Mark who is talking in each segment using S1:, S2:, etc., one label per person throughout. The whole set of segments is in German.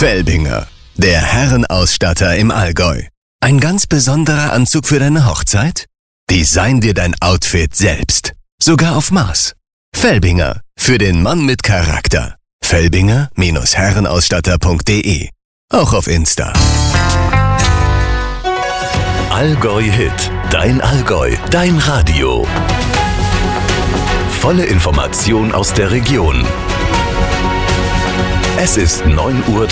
S1: Felbinger, der Herrenausstatter im Allgäu. Ein ganz besonderer Anzug für deine Hochzeit? Design dir dein Outfit selbst. Sogar auf Maß. Felbinger, für den Mann mit Charakter. Felbinger-Herrenausstatter.de. Auch auf Insta.
S2: Allgäu Hit. Dein Allgäu. Dein Radio. Volle Information aus der Region. Es ist 9:30 Uhr.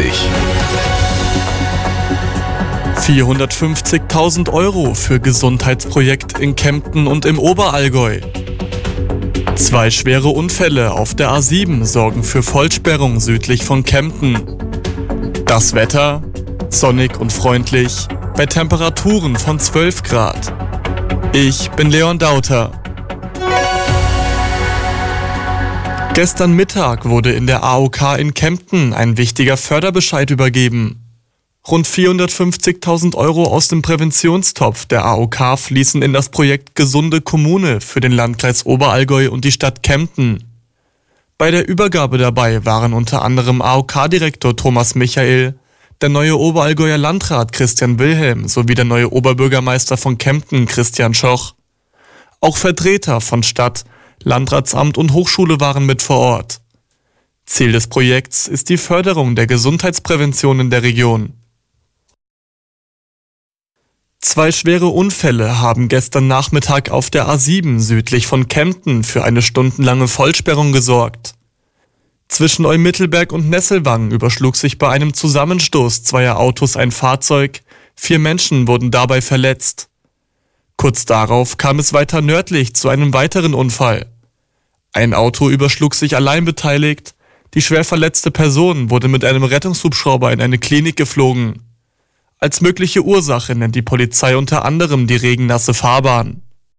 S3: 450.000 € für Gesundheitsprojekt in Kempten und im Oberallgäu. 2 schwere Unfälle auf der A7 sorgen für Vollsperrung südlich von Kempten. Das Wetter? Sonnig und freundlich, bei Temperaturen von 12 Grad. Ich bin Leon Dauter. Gestern Mittag wurde in der AOK in Kempten ein wichtiger Förderbescheid übergeben. Rund 450.000 € aus dem Präventionstopf der AOK fließen in das Projekt Gesunde Kommune für den Landkreis Oberallgäu und die Stadt Kempten. Bei der Übergabe dabei waren unter anderem AOK-Direktor Thomas Michael, der neue Oberallgäuer Landrat Christian Wilhelm sowie der neue Oberbürgermeister von Kempten Christian Schoch. Auch Vertreter von Stadt, Landratsamt und Hochschule waren mit vor Ort. Ziel des Projekts ist die Förderung der Gesundheitsprävention in der Region. 2 schwere Unfälle haben gestern Nachmittag auf der A7 südlich von Kempten für eine stundenlange Vollsperrung gesorgt. Zwischen Eumittelberg und Nesselwang überschlug sich bei einem Zusammenstoß zweier Autos ein Fahrzeug, 4 Menschen wurden dabei verletzt. Kurz darauf kam es weiter nördlich zu einem weiteren Unfall. Ein Auto überschlug sich allein beteiligt, die schwer verletzte Person wurde mit einem Rettungshubschrauber in eine Klinik geflogen. Als mögliche Ursache nennt die Polizei unter anderem die regennasse Fahrbahn.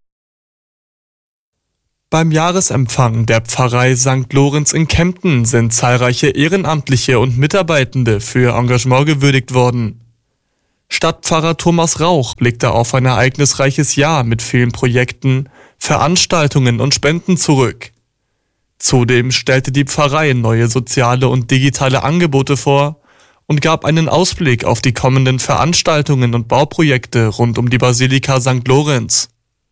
S3: Beim Jahresempfang der Pfarrei St. Lorenz in Kempten sind zahlreiche Ehrenamtliche und Mitarbeitende für ihr Engagement gewürdigt worden. Stadtpfarrer Thomas Rauch blickte auf ein ereignisreiches Jahr mit vielen Projekten, Veranstaltungen und Spenden zurück. Zudem stellte die Pfarrei neue soziale und digitale Angebote vor und gab einen Ausblick auf die kommenden Veranstaltungen und Bauprojekte rund um die Basilika St. Lorenz.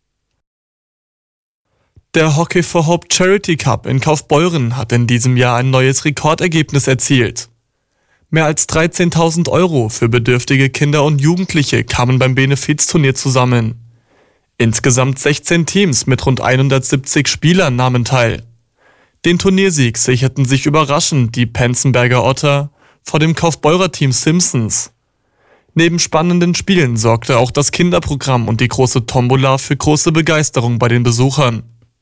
S3: Der Hockey for Hope Charity Cup in Kaufbeuren hat in diesem Jahr ein neues Rekordergebnis erzielt. Mehr als 13.000 € für bedürftige Kinder und Jugendliche kamen beim Benefizturnier zusammen. Insgesamt 16 Teams mit rund 170 Spielern nahmen teil. Den Turniersieg sicherten sich überraschend die Penzenberger Otter vor dem Kaufbeurer Team Simpsons. Neben spannenden Spielen sorgte auch das Kinderprogramm und die große Tombola für große Begeisterung bei den Besuchern.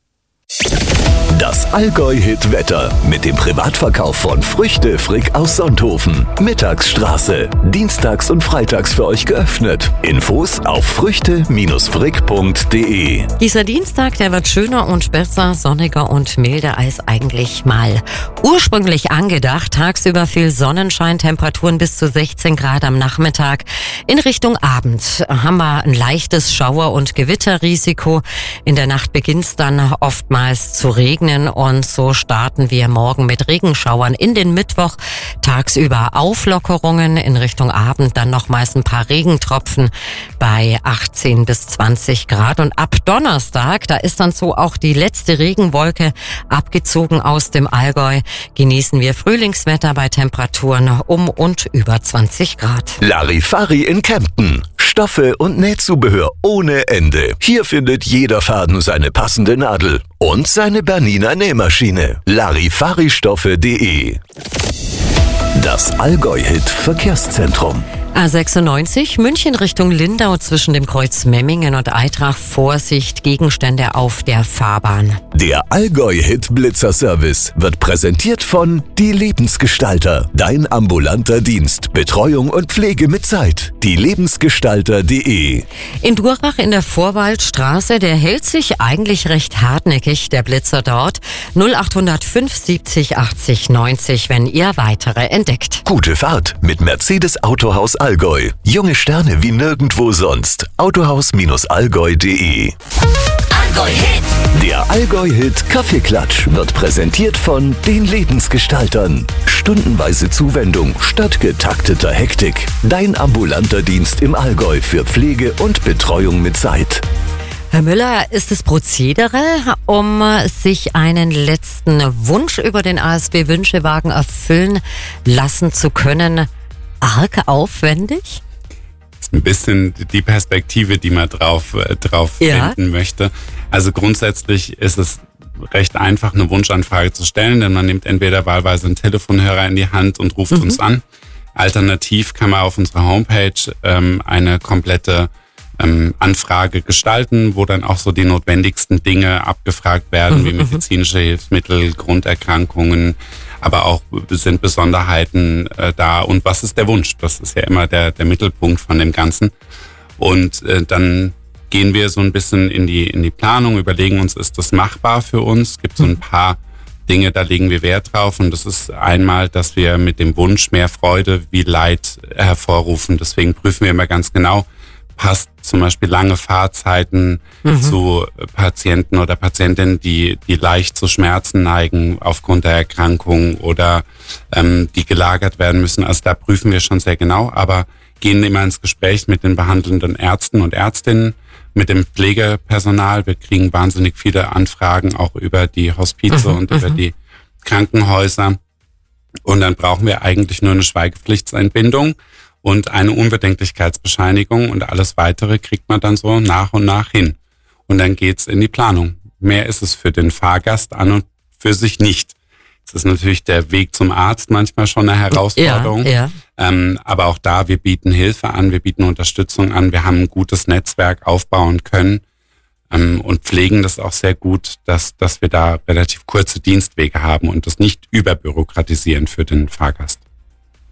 S2: Das Allgäu-Hit-Wetter mit dem Privatverkauf von Früchte Frick aus Sonthofen. Mittagsstraße. Dienstags und freitags für euch geöffnet. Infos auf früchte-frick.de.
S4: Dieser Dienstag, der wird schöner und besser, sonniger und milder als eigentlich mal ursprünglich angedacht. Tagsüber viel Sonnenschein, Temperaturen bis zu 16 Grad am Nachmittag. In Richtung Abend haben wir ein leichtes Schauer- und Gewitterrisiko. In der Nacht beginnt es dann oftmals zu regnen. Und so starten wir morgen mit Regenschauern in den Mittwoch. Tagsüber Auflockerungen, in Richtung Abend dann nochmals ein paar Regentropfen bei 18 bis 20 Grad. Und ab Donnerstag, da ist dann so auch die letzte Regenwolke abgezogen aus dem Allgäu, genießen wir Frühlingswetter bei Temperaturen um und über 20 Grad.
S2: Larifari in Kempten. Stoffe und Nähzubehör ohne Ende. Hier findet jeder Faden seine passende Nadel und seine Bernina Nähmaschine. Larifaristoffe.de. Das Allgäu-Hit Verkehrszentrum.
S4: A96 München Richtung Lindau zwischen dem Kreuz Memmingen und Eitrach. Vorsicht, Gegenstände auf der Fahrbahn.
S2: Der Allgäu-Hit Blitzer-Service wird präsentiert von Die Lebensgestalter. Dein ambulanter Dienst. Betreuung und Pflege mit Zeit. Dielebensgestalter.de.
S4: In Durach in der Vorwaldstraße, der hält sich eigentlich recht hartnäckig, der Blitzer dort. 0800 570 80 90, wenn ihr weitere entdeckt.
S2: Gute Fahrt mit Mercedes Autohaus Allgäu. Junge Sterne wie nirgendwo sonst. Autohaus-allgäu.de.
S5: Allgäu-Hit.
S2: Der Allgäu-Hit Kaffeeklatsch wird präsentiert von den Lebensgestaltern. Stundenweise Zuwendung statt getakteter Hektik. Dein ambulanter Dienst im Allgäu für Pflege und Betreuung mit Zeit.
S4: Herr Müller, ist das Prozedere, um sich einen letzten Wunsch über den ASB-Wünschewagen erfüllen lassen zu können, arg aufwendig?
S6: Das ist ein bisschen die Perspektive, die man drauf wenden möchte. Also grundsätzlich ist es recht einfach, eine Wunschanfrage zu stellen, denn man nimmt entweder wahlweise einen Telefonhörer in die Hand und ruft uns an. Alternativ kann man auf unserer Homepage eine komplette Anfrage gestalten, wo dann auch so die notwendigsten Dinge abgefragt werden, wie medizinische Hilfsmittel, Grunderkrankungen, aber auch sind Besonderheiten da und was ist der Wunsch? Das ist ja immer der Mittelpunkt von dem Ganzen. Und dann gehen wir so ein bisschen in die Planung, überlegen uns, ist das machbar für uns? Es gibt so ein paar Dinge, da legen wir Wert drauf und das ist einmal, dass wir mit dem Wunsch mehr Freude wie Leid hervorrufen. Deswegen prüfen wir immer ganz genau, passt zum Beispiel lange Fahrzeiten zu Patienten oder Patientinnen, die leicht zu Schmerzen neigen aufgrund der Erkrankung oder die gelagert werden müssen. Also da prüfen wir schon sehr genau, aber gehen immer ins Gespräch mit den behandelnden Ärzten und Ärztinnen, mit dem Pflegepersonal. Wir kriegen wahnsinnig viele Anfragen auch über die Hospize und über die Krankenhäuser. Und dann brauchen wir eigentlich nur eine Schweigepflichtseinbindung und eine Unbedenklichkeitsbescheinigung und alles Weitere kriegt man dann so nach und nach hin. Und dann geht's in die Planung. Mehr ist es für den Fahrgast an und für sich nicht. Es ist natürlich der Weg zum Arzt manchmal schon eine Herausforderung.
S4: Ja.
S6: Aber auch da, wir bieten Hilfe an, wir bieten Unterstützung an, wir haben ein gutes Netzwerk aufbauen können und pflegen das auch sehr gut, dass wir da relativ kurze Dienstwege haben und das nicht überbürokratisieren für den Fahrgast.